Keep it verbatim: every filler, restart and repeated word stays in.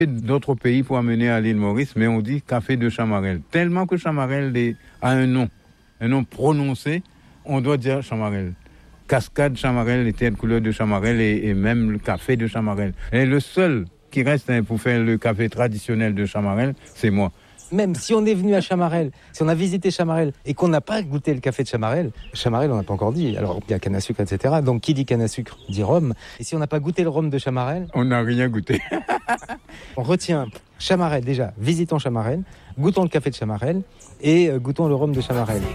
D'autres pays pour amener à l'île Maurice, mais on dit café de Chamarel. Tellement que Chamarel est, a un nom, un nom prononcé, on doit dire Chamarel. Cascade Chamarel, les terres de couleur de Chamarel et, et même le café de Chamarel. Et le seul qui reste hein, pour faire le café traditionnel de Chamarel, c'est moi. Même si on est venu à Chamarel, si on a visité Chamarel et qu'on n'a pas goûté le café de Chamarel, Chamarel on n'a pas encore dit, alors il y a canne à sucre, et cetera. Donc qui dit canne à sucre dit rhum. Et si on n'a pas goûté le rhum de Chamarel... On n'a rien goûté. On retient Chamarel déjà, visitons Chamarel, goûtons le café de Chamarel et euh, goûtons le rhum de Chamarel.